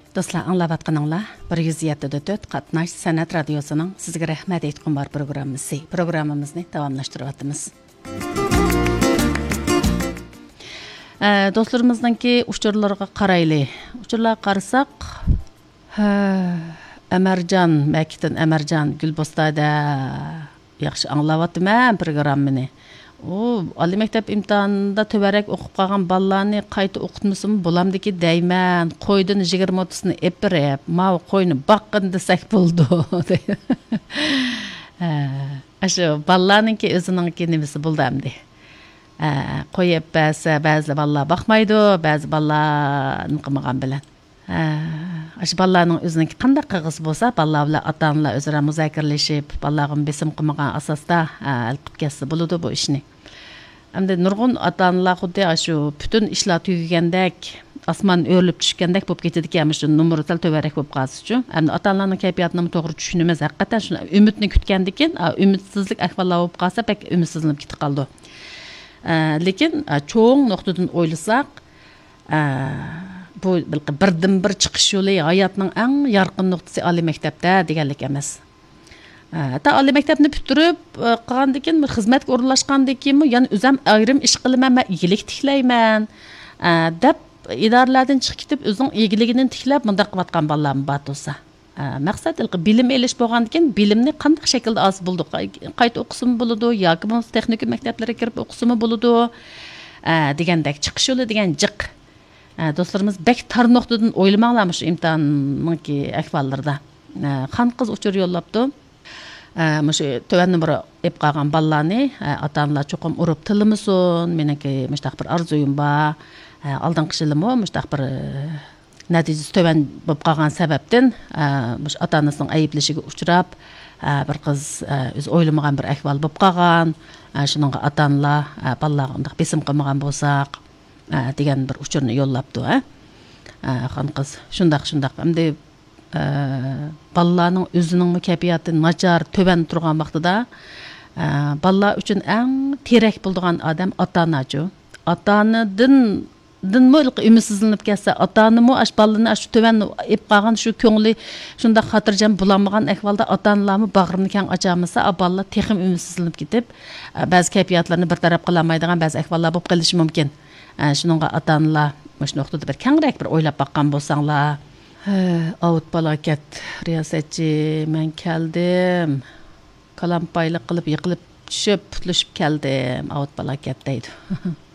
Dostlar, anlavatqanыңlar 107.4 Qatnash San'at Radiosu'nun sizga rahmat aytqan bor programmamizni davomlashtiryapmiz. Do'stlarimizdanki uchurlarga qarayli. Uchurlarga qarasak, Amarjon, Makitdan Amarjon Gulbostada yaxshi anglavatman programmani. Ali məktəb imtahanında töbərək oxub qalğan ballarını qayta oxutmasım bulamdaki dəymən, qoydun 20-30'ını epirib, mavi qoyunu baqqın desək buldu. Aşı ballarınki özününki nemisi buldu əmdi. Qoyub bəzi ballar baxmaydı, bəzi ballarını qımıqan bilən. Aşı ballarının özününki qandaq qığız bolsa, ballarla ata-analar özürə müzakirləşib, balların besim qımıqan asasda əlqib kəssi buludu bu işini. Әмді нұрғын ата-аналар құдды ашу бүтін işler tüygəndək, asman örülüp düşkəndək болып кетеді ке, әмішін нөмірі сәл төбәрек болып қалсы үшін. Әмді ата-аналарның кәпиятының тоғыр түшініміз әққаттан шына үмітіні күткенді кен, үмітсізлік әқвалар болып қалса, пәк үмітсізлініп кетіп қалды. Лекен, çoğun нұқтыдың ойлысақ, бұл бірден-бір çıkış yolu hayatının әң ярқын нұқтысы али мектепте дегенлік әмес. Ta ali məktəbini bitirib qalğandıkən xizmətə orunlaşqandıkən yəni özüm ayrım iş qılmam, iyilik tikləymən. Dəb idarələrdən çıxıb getib özün iyiligini tikləb munda qıvatqan ballarım bat olsa. Məqsəd bilim eliş bolğandıkən bilimni qandaq şəkildə az bulduq. Qayta oxusum buludu, yoki bu texnik məktəblərə kirib oxusumu buludu. Degəndək çıxış yolu degen jiq. Dostlarımız bək tar nöqtədən oylamaqlamış imtahanınki əhvallarda. Xan qız uçur yollapdı. Müşı tövenni bir ep qalğan ballarını ata-analar çoxum urup tılımısın, meniki müştaq bir arzuyum ba, aldanqı жылым o, müştaq bir nəticəsi töven болып qalğan səbəbdən ata-anasının ayıplışıga uçurab, bir qız öz oylamağan bir əhval болып qalğan, şununğa ata-analar ballarını besim qılmağan bolsaq, degen bir uçurunu yollapdı. Xan qız şundaq, əmdi ballarının özünün kəpiyyatı nacar, töven turğan vaxtıda ballar üçün ən terək bulduğan adam ata-anacı. Ata-anadan mı ümitsizlənib gəlsə, ata-anı mı aş ballarını aş töven ep qalğan şu köngli şunda xatırcam bulanmağan əhvalda ata-analar mı bağrını kən açamasa, ballar texim ümitsizlənib getib, bəzi kəpiyyatlarını bir tərəf qılamaydıgan bəzi əhvallar болып qilishi mümkün. Şununğa ata-analar məşə nöqtədə bir kəngrək bir oylap baxqan bolsanlar, Avut balaket riyasetçi men keldim. Kalampaylık qılıp yıqılıp düşüp putluşup keldim. Avut balaket deydi.